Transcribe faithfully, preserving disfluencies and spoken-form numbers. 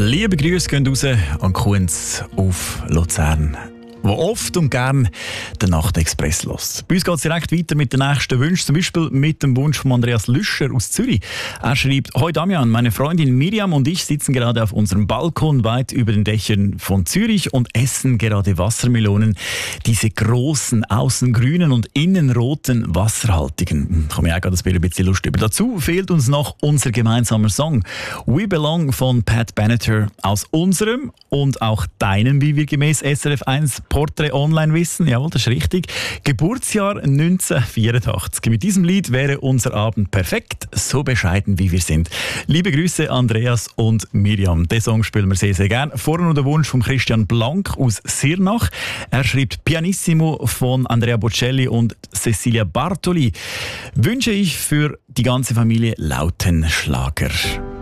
Liebe Grüße gehen raus an Kunz auf Luzern, wo oft und gern den Nachtexpress lässt. Bei uns geht es direkt weiter mit den nächsten Wünschen, zum Beispiel mit dem Wunsch von Andreas Lüscher aus Zürich. Er schreibt: Hoi Damian, meine Freundin Miriam und ich sitzen gerade auf unserem Balkon weit über den Dächern von Zürich und essen gerade Wassermelonen. Diese großen, außen grünen und innen roten, wasserhaltigen. Ich habe mir auch gerade ein bisschen Lust über. Dazu fehlt uns noch unser gemeinsamer Song We Belong von Pat Benatar aus unserem und auch deinem, wie wir gemäß S R F eins Porträt online wissen. Jawohl, das ist richtig. Geburtsjahr neunzehnhundertvierundachtzig. Mit diesem Lied wäre unser Abend perfekt, so bescheiden wie wir sind. Liebe Grüße Andreas und Miriam. Den Song spielen wir sehr, sehr gern. Vorher noch der Wunsch von Christian Blank aus Sirnach. Er schreibt Pianissimo von Andrea Bocelli und Cecilia Bartoli. Wünsche ich für die ganze Familie lauten Schlager.